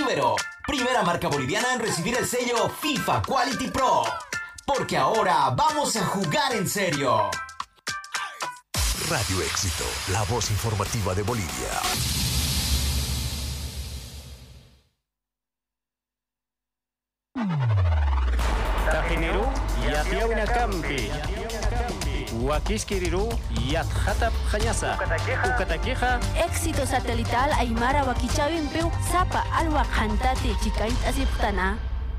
Ibero, primera marca boliviana en recibir el sello FIFA Quality Pro. Porque ahora vamos a jugar en serio. Radio Éxito, la voz informativa de Bolivia. Tajineru, Yapiauna Campi. Huaquisquiriru, Yatjatap Jañasa. Ucataqueja. Éxito satelital Aymara Wakichawin Peu, Zapa, Alwa Jantate, Chicait Asiptana.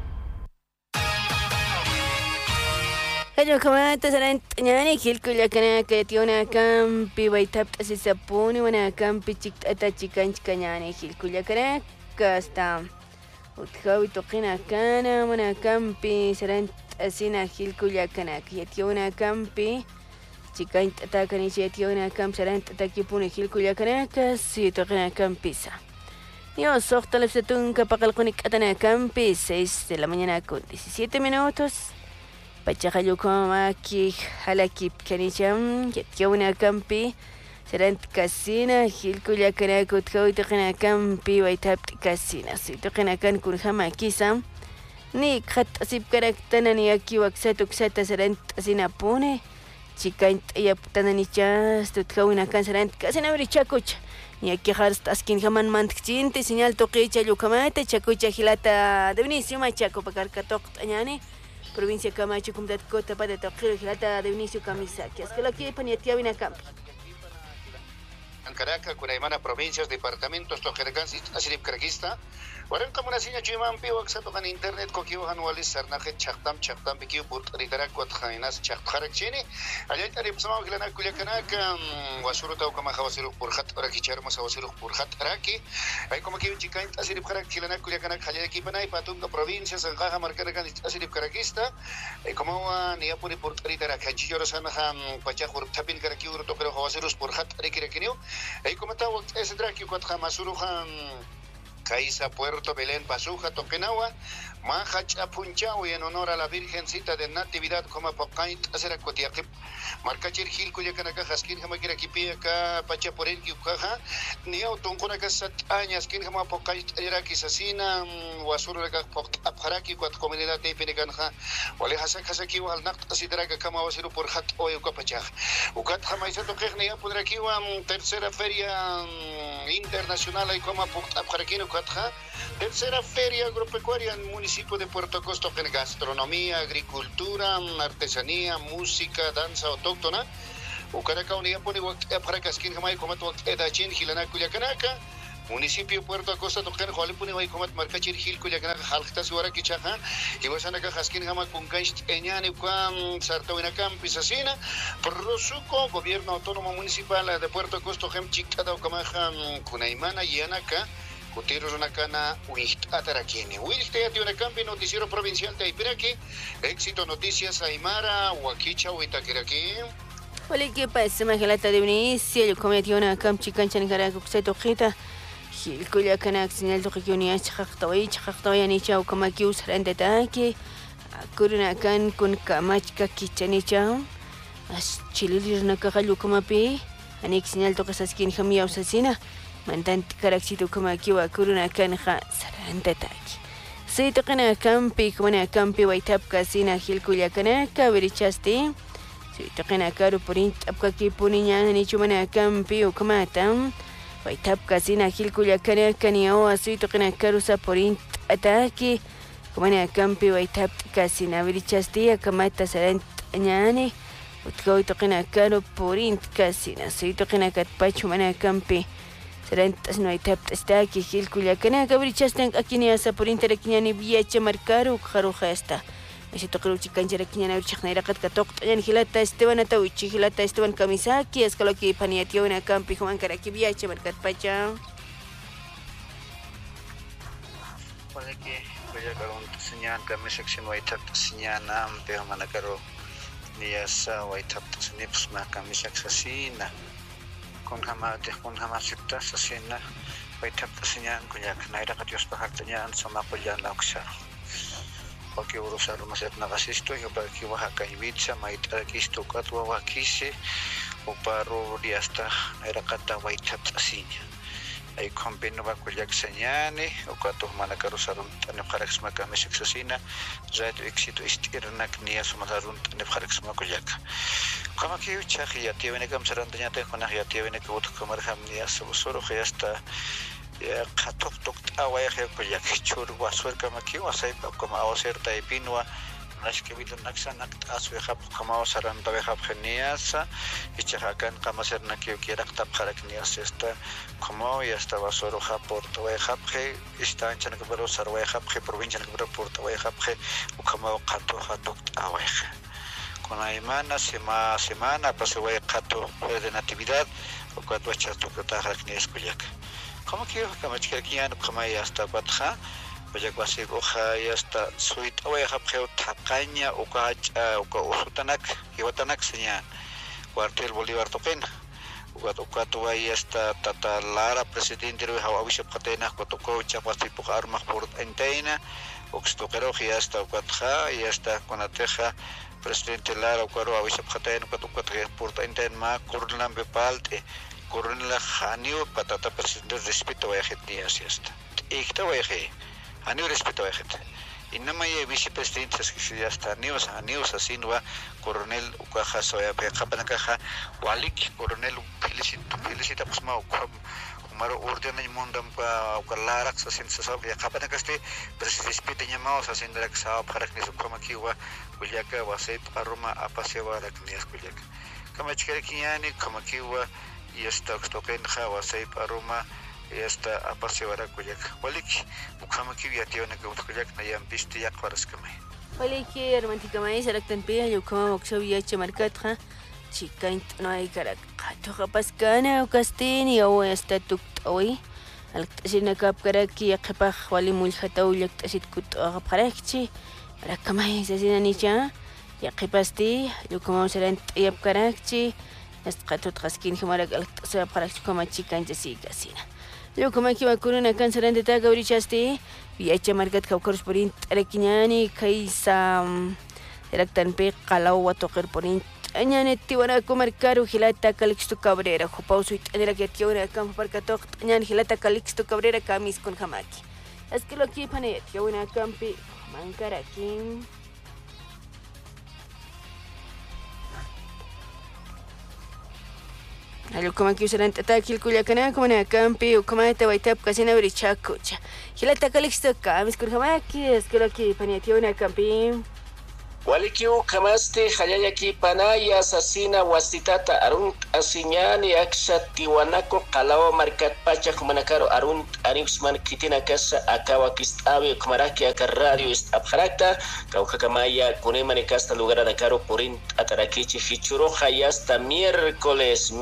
Hello, kamata saran nyani kilkulla kana ketiona kampi waitap asisapuni wana kampi chikta chikanchka nyani kilkulla kana kasta utkawi toqina kana wana kampi saran asina kilkulla kana ketiona kampi chikanta kana ketiona kampi saran takipuni kilkulla kana kasi toqina kampisa. Yo soy Talefsetun Capacalconic Atana Campi, 6 de la mañana con 17 minutos. Pachacayucomaki, Halakip Kanicham, Yetiona Campi, Serant Casina, Hilkuya Kutko, Tokena Campi, Waitap Casina, Sitokanakan Kurhama Kisam, Ni Kat Asip Karaktana ni Aki Waxatuk Seta Serant Asinapone, Chikant Yaptananicha, Stutkawina Kanserant Casina Brichakuch. Ni aquí askin jaman mantkchinti señal toqicha yukamate chakucha hilata de Vinicio Machaco pacarcatok añani provincia Camacho Cumdat Cota para toqir hilata de Vinicio Camisaki es que lo que paniatia vina campi Caracas, Curaimana, provincias, departamentos, Tojergansi, Asirip Caraquista. Guaran como una seña Chimam Pio, Xato en internet, Coquio Anualis, Sarnaje, Chachtam, Piquio, Burtaricara, Cuatjainas, Chacharaxini. Allá estaré pasando que la Naculiacanaca, Guasuruta, Camajawasiru, Purhat, Rakichermas, Awasiru, Purhat, Raki. Hay como que un chica, Asirip Carac, la Naculiacanaca, Jaya de Kipanay, Patunga, provincias, Anjaja, Marcaracan, Asirip Caraquista. Como Niapuri, Purtaritara, Cachillo, Sanahan, Pachajur, Tapin, Caraquiur, Topero, Awasirus, Purhat, Rikirakinio. Ahí como estaba ese draki Cuatjamasurujan Caiza, Puerto Belén, Pasuja, Toquenagua, Maja Chapunchau y en honor a la Virgencita de Natividad como Pocait, Acera Cotiaqui, Marcachir Gil, Cuyacanaca, Jaskin, Jamakira Kipiaca, Pachaporen, Kiucaja, Niau Tuncunaca Satañas, Kin Jama Pocait, Iraki Sasina, Wasura Apharaki, Quat Comunidad de Pineganja, Olejasak Hasaki, Walnact, Asidraga, Kama Wasiru por Hat o Eucapachaj. Ucat Jamaisa Toquegnia, Pudrakiwa, tercera feria internacional, y como Apharakino Catja, tercera feria agropecuaria en el municipio de Puerto Costo, en gastronomía, agricultura, artesanía, música, danza autóctona. Ucaraca unidad pone para casquín jamás como edachin gilana culiacanaca. Municipio Puerto Acosta tocar Jualipuni y comat marcachir Gil Culiacanaca Jalta Suara Kichaja y Wasanaca Jaskin Jama con Gancht Eñani Quam Sartawina Campis Asina Prosuco Gobierno Autónomo Municipal de Puerto Acosta Gem Chicada Ocamaja Cunaimana y Anaca Cutiros Unacana Atarakini. Wiltea de una campi noticiero provincial de Ipiraki. Éxito Noticias Aymara, Huaquicha, Huitaquiraki. Hola, ¿qué pasa? Majalata de Vinicio, yo cometió una campi cancha en Caracas, Tojita. Gil Culiacanac, señal Tojiunia, Chactaway, Nicha, Okamakius, Randetaki. Kurunakan con Kamachka Kichanicha. As Chilir Nakajalu Komapi. Anik señal Tokasaskin Hamia Usasina. Mandante Caraxito Komakiwa Kurunakan Sarantetaki. Se tocan campi, como en campi, Waitap Casina, Gil Culiacanaca, Verichasti. Se tocan a caro por Intapkaki Puniña, Nichumana campi, Ukamatam. Waitap Casina, Gil Culiacanaca, Niao, así tocan a carusa por Intataki. Como en campi, Waitap Casina, Verichasti, Akamata Sarantanyani. Utkawi tocan a caro por Casina, se tocan a Catpacho, Mana campi. Serentas no hay tap está aquí Gil Culiacanaca brichastan aquí ni asa por interaquiñani viacha marcaru jaruja esta. Me se toca chicanchera quiñana urchajnaira katkatok yan Gilata Esteban Atauchi Gilata Esteban Kamisaki es que lo que paniatio una campi Juan Caraqui viacha marcat pacha. Para que vaya con señal camisexin way tap señana pero manacaro ni asa way tap snips ma camisexasina. Con jamás ciptas asina Waitap señal kunya kanaira katios pahartanya sama polyan lauksa porque urusan rumah set nakasisto yo bagi Oaxaca Ibiza maita kisto katwa wakise o paro diasta naira kata Waitap asinya ay compino va kuyak señani o kato manakaro sarun tane kharaksma ka mesexasina zaito éxito istirnak nia sumarun tane kharaksma kuyak kama ki uchahi ya tiene kam saran tanya te kona ya tiene que ut kamar ham nia subsoro hasta katok tok away kuyak chur waswer kama ki wasai kama awaserta ipinwa Nashke bidu naksa nakt aswe khap kama saran tawe khap khniasa ichahakan kama ser nakio kierak tap kharak nias esta como ya estaba soro khap por tawe khap khe istan chan ke baro sarwe khap khe provincia ke baro por tawe khap khe ukama qato khatok awe con la semana paswe qato de natividad o qato chato que ta kharak nias kuyak como que kama chkian kama ya esta batha Pajak wasik oha ya sta suit away hap kheu thakanya oka usutanak hiwatanak senyan kuartel Bolívar token uka to ya sta tata lara presidente ro hawa bishop khatena ko to ko chapasti po armah por entena okstokero ya sta ukatha ya sta konateja presidente lara ko ro bishop khatena ko to ko por entena ma kurlan bepalte kurlan khaniu patata presidente respeto ya hetnia siesta ikta wa Ani respeto a gente. Inama ya vicepresidente que ya está news así no va coronel ukaja soya pe kapana kaja walik coronel felicita pues ma kumaro orden ni mondam ka larak sa sin sa ya kapana kaste presidente nya ma sa sin dak sa parak ni kuma kiwa kulyaka wasait aroma apasewa dak ni kulyaka kama chikere kiani kama kiwa yesta stoken kha wasait aroma esta apasiwara kuyak walik ukama kiya tione ka kuyak na yam pisti yak paraskamay waliki romantikamay saraktan pe yukama moksawiya chamarkatha chikaint no ay karak to kapaskana ukastini o esta tuktawi altasina kap karaki yakpah wali mulhataw yaktasit kut qarakchi rakamay sasina nicha yakpasti yukama sarant yap karakchi estqatut qaskin himarak altasab qarakchi kama chikanta sikasina Yo como que va con una canción de taga urichaste y echa marcat caucaros por interaquiñani kaisa electan pe kalau wa toker por añane tiwana comer caro gilata calixto cabrera jopauso y tendrá que tiona campo para catok añan gilata calixto cabrera camis con jamaki es que lo que pane tiona campi mancarakin Algo como que usaran tatakil kulyakana como na campi o como te waitap kasina brichakucha. Hilata kalixto kamis kurhamaki es que lo que paniatio na campi. Walikiu kamaste hayayaki panaya asasina wasitata arunt asinyani aksha tiwanako kalao markat pacha kumanakaro arunt anipsman kitina kasa akawa kistawe kumaraki aka radio abharakta kaukakamaya kunemani kasta lugar anakaro porint atarakichi hichuro hayasta miércoles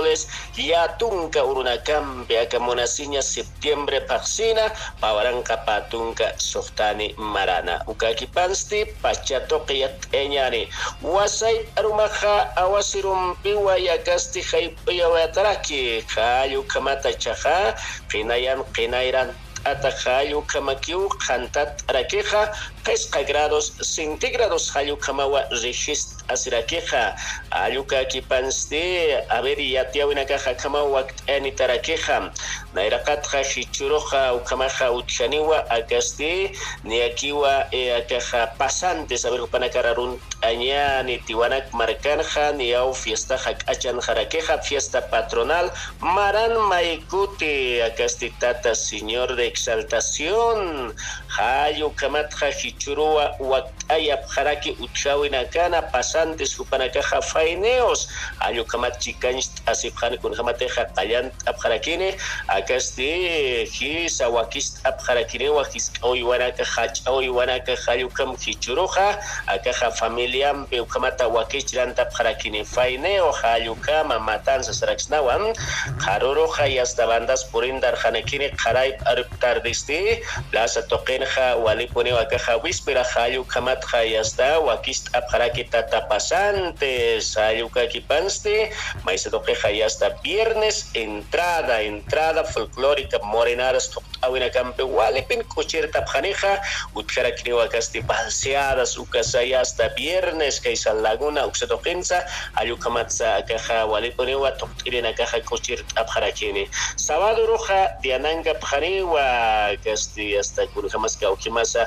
yatunka urunakambe akamonasinya septiembre paksina pawaranka patunka softani marana ukaki pansti pachato qiyat enyani wasay arumaha awasirum piwa yakasti haypiya wataraki kayu kamata chaha qinairan atajayu kamakiu kantat arakeja 3 grados centígrados hayu kamawa regist asirakeja ayuka kipanste averi yatiawina kaja kamawa ani tarakeja nairakat hichuroja ukamaja utjaniwa agaste niakiwa akaja pasantes aver panakararun añani tiwanak marcanja niau fiesta hak achan jarakeja fiesta patronal maran maikuti agaste tata señor de exaltación hayu kamatja hichurua wakayap jaraki utjawina kana pasantes upanakaja faineos hayu kamat chikanis asipjani kun jamateja kayan apjarakine akaste his awakist apjarakine wakis oiwanaka hach oiwanaka hayu kam hichuroja akaja familiam pe kamata wakichran apjarakine faineo hayu kama matanza saraxnawan haroro hayasta bandas porindar janekine qaray tardiste plaza toqenja walipone wakaja wispera hayu kamat hayasta wakist apjaraki tatapasantes hayu kakipanste maise toqeja hayasta viernes entrada folclórica morenaras awena campe walipin cocher tapjaneja utkara creo acasti balseadas ukasaya hasta viernes kaisa laguna uksatokensa ayukamatsa caja waliponewa toktirena caja cocher tapjarakene sábado roja diananga pjanewa casti hasta kunjamaska ukimasa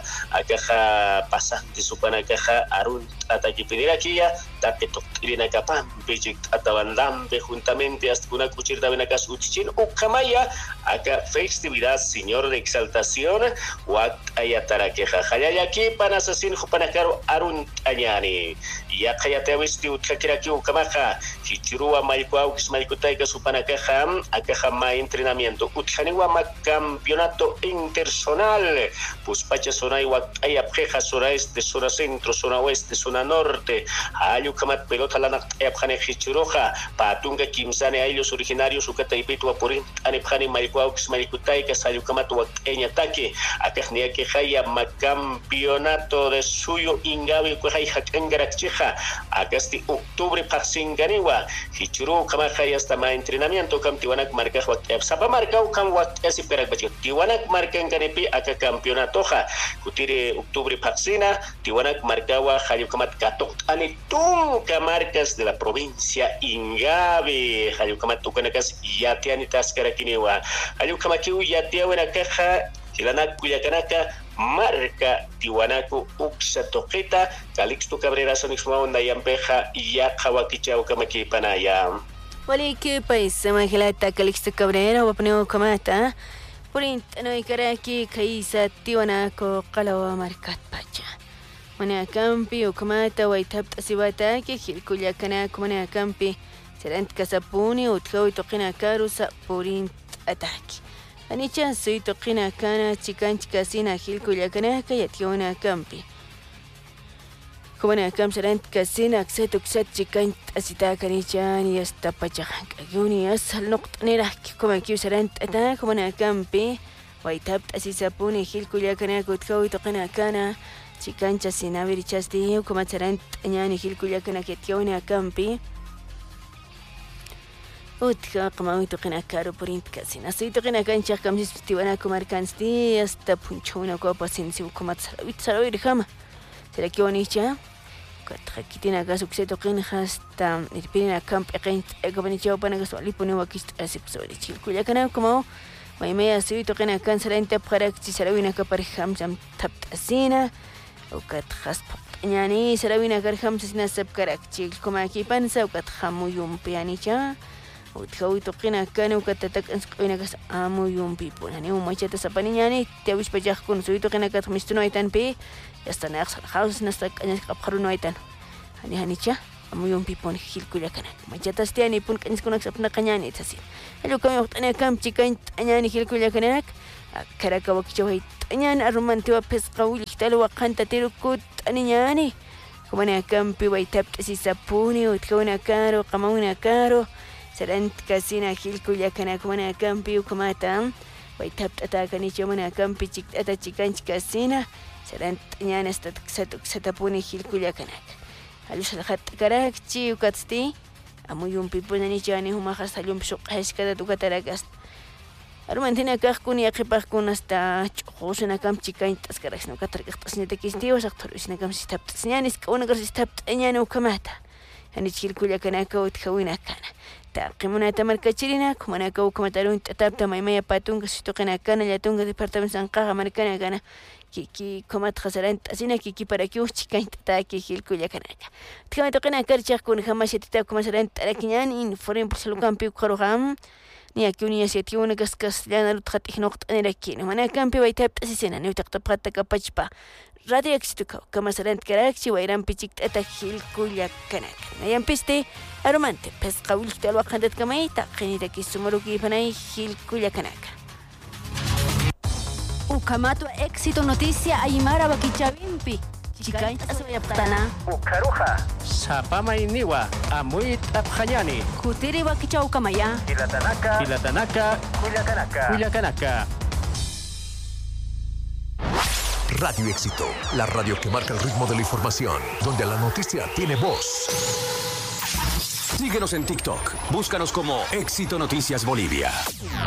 caja pasante supana caja arun ataki pedira kia tate toktirena capa bejik atawan lambe juntamente hasta una cuchirta venacas uchichin ukamaya acá festividad señor de exaltación wak ayatara queja hayayaki panasasin jupanakaro arun añani ya kayate wisti utkakiraki ukamaja hichurua maikwa ukismaikutai supanakaja akaja ma entrenamiento utkaniwa ma campeonato internacional puspacha zona wak ayapjeja zona este zona centro zona oeste zona norte ayukamat pelota lanak ayapjane hichuroja patunga kimsane aylos originarios ukataipitu apurin anepjane maikwa ukismaikutai kasayukamat wak eñatake akajnia que haya ma campeonato de suyo ingabi kuhay hakangarakcheja akasti octubre pasinganiwa hichuru kama haya hasta ma entrenamiento kam tiwanak marca wak sapa marca kam wak esi perak bacho tiwanak marca nganepi aka campeonato ja kutire octubre pasina tiwanak marca wa hayu kamat katok ani tunca marcas de la provincia ingabi hayu kamat tukanakas yatiani taskarakinewa hayu kamakiu yatia wena caja Hilanak Cuyacanaka, marca Tiwanaku Uxa Toqueta, Calixto Cabrera Sonixma Onda Yampeja, Yajawakichau Kamaki Panaya. Wali que país se imagilata Calixto Cabrera, Wapneo Kamata, Purint no Ikaraki, Kaisa Tiwanaku, Kalawa Marcat Pacha. Mana Campi, Ukamata, Waitap Sibata, Hilkuyakanaka, Mana Campi, Serant Casapuni, Utko Tokina Karusa, Purint Ataki. Anicha soy toqina kana chikanch kasina hilkullakanaka yationa campi. Kumana kam sarant kasina aksetuk sat chikant asita kanicha ni hasta pachajan kaguni asal noqtanera kuma kiu sarant ata kumana campi waitapt asisapuni hilkullakanaka utkawi toqina kana chikancha sina virichasti kuma sarant anyani hilkullakanaka yationa campi. Utka qamawi toqina caro porint kasina soy toqina kancha kamsis tiwana kumarkansti hasta punchona ko pasensi kumat sarawit jama será que bonicha katqitina gasu que toqina hasta irpina camp eqint ekabanicha pana gasu alipone wakist asipsori chilkuya kana como maimaya soy toqina kan saranta parak sarawina ka parham jam taptasina ukat khaspa yani sarawina karham sina sab karak chil como aquí pansa ukat khamu yumpianicha Utkawi toqina kana ukatatak ansqina kas amu yumpi punani umachata sapaniñani tiawish pajaq kun suy toqina kat mistuno aitanpi hasta naqs haus nasta kañas qapqaruno aitan hani cha amu yumpi pun hilkulla kana machata stiani pun kañas kunak sapna qañani tasi elu kami waqtani kam chikain tañani hilkulla kana karaka wakchawai tañani armantiwa pesqawil tal waqanta tirukut aniñani kumana kampi waitap sisapuni utkawina karo qamawina karo Serant kasina hilkulla kana kumana campi ukamata waitap atakani chomana campi ata chikanch kasina serant ñana hasta satapuni hilkulla kana alus alhat karakchi ukatsti amuyun pipunani chani humajas salum suqhashkada tukataragas armantina kaqkuni aqipaqkun hasta ch'usuna kam chikanch taskarax no katarqasni tekistiwa saqtorusna kam sitaptas ñanis kauna garsistap ñana ukamata hani hilkulla kana kawina kana Taqimuna tamarkachirina kumanaka ukamatarun tatapta maymaya patunga sitoqina kana llatunga departamento sanqaqa markana kana kiki kumat khasarant asina kiki para que uchikain tataki hilkulla kanaka tkama toqina karchaq kun hamashatita kumasarant arakiñan informe por salukampi qaruham ni akuni asiatiuna kaskas llana lutqat ihnoqt anerakin mana kampi waitap asisena ni taqtapqata kapachpa radio exituka kamasarant karakchi wairan pichik ata hilkulla kanaka nayampiste aromante pesqawil talwa qandat kamay taqinita kisumuruki panay hilkulla kanaka Ukamato éxito noticia Aymara Bakichavimpi Chikain asuyaptana Ukaruja Sapama iniwa Amuit Abhayani Kutiri Bakicha Ukamaya Hilatanaka Cuyacanaka Radio Éxito, la radio que marca el ritmo de la información, donde la noticia tiene voz. Síguenos en TikTok, búscanos como Éxito Noticias Bolivia.